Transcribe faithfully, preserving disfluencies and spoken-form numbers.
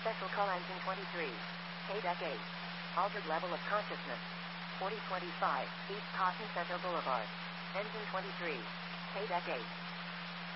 Special call engine twenty-three. K deck eight. Altered level of consciousness. forty twenty-five, East Cotton Center Boulevard. Engine twenty-three. K deck eight.